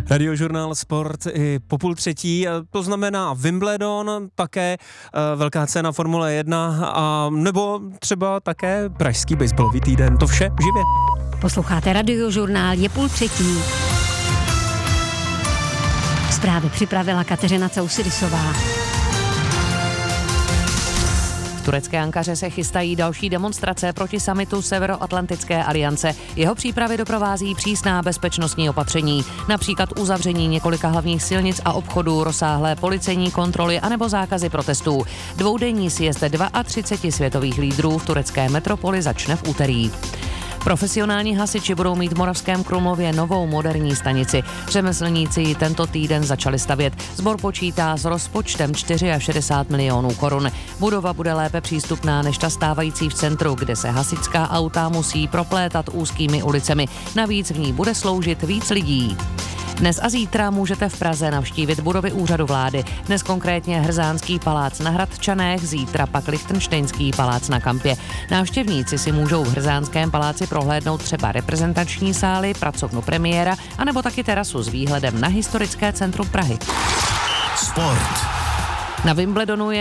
Radiožurnál Sport i po 2:30, to znamená Wimbledon, také velká cena Formule 1 a nebo třeba také pražský baseballový týden. To vše živě. Posloucháte Radiožurnál, je 2:30. Zprávy připravila Kateřina Causidisová. V turecké Ankaře se chystají další demonstrace proti summitu Severoatlantické aliance. Jeho přípravy doprovází přísná bezpečnostní opatření, například uzavření několika hlavních silnic a obchodů, rozsáhlé policejní kontroly anebo zákazy protestů. Dvoudenní sjezd 32 světových lídrů v turecké metropoli začne v úterý. Profesionální hasiči budou mít v Moravském Krumlově novou moderní stanici. Řemeslníci ji tento týden začali stavět. Sbor počítá s rozpočtem 64 milionů korun. Budova bude lépe přístupná než ta stávající v centru, kde se hasičská auta musí proplétat úzkými ulicemi. Navíc v ní bude sloužit víc lidí. Dnes a zítra můžete v Praze navštívit budovy úřadu vlády. Dnes konkrétně Hrzánský palác na Hradčanech, zítra pak Lichtenštejnský palác na Kampě. Návštěvníci si můžou v Hrzánském paláci prohlédnout třeba reprezentační sály, pracovnu premiéra, anebo taky terasu s výhledem na historické centrum Prahy. Sport. Na Wimbledonu je